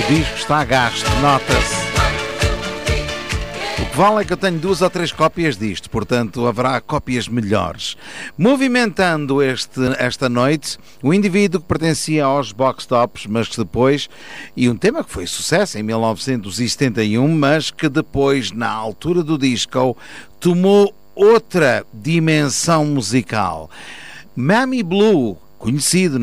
disco está a gasto, nota-se. O que vale é que eu tenho 2 ou 3 cópias disto, portanto haverá cópias melhores. Movimentando esta noite, o indivíduo que pertencia aos Box Tops, mas que depois, e um tema que foi sucesso em 1971, mas que depois, na altura do disco, tomou outra dimensão musical. Mammy Blue, conhecido